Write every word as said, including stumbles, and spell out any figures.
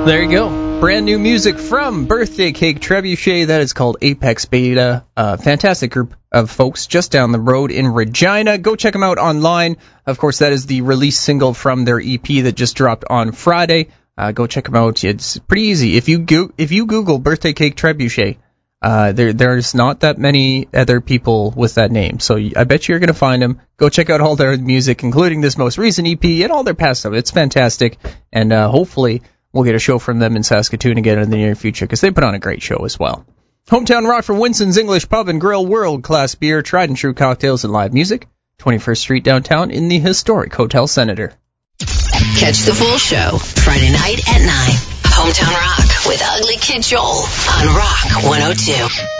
There you go. Brand new music from Birthday Cake Trebuchet. That is called Apex Beta. Uh, fantastic group of folks just down the road in Regina. Go check them out online. Of course, that is the release single from their E P that just dropped on Friday. Uh, go check them out. It's pretty easy. If you go- if you Google Birthday Cake Trebuchet, uh, there there's not that many other people with that name. So I bet you're going to find them. Go check out all their music, including this most recent E P and all their past stuff. It's fantastic. And uh, hopefully we'll get a show from them in Saskatoon again in the near future, because they put on a great show as well. Hometown Rock from Winston's English Pub and Grill, world-class beer, tried and true cocktails, and live music. twenty-first Street downtown in the historic Hotel Senator. Catch the full show Friday night at nine. Hometown Rock with Ugly Kid Joel on Rock one oh two.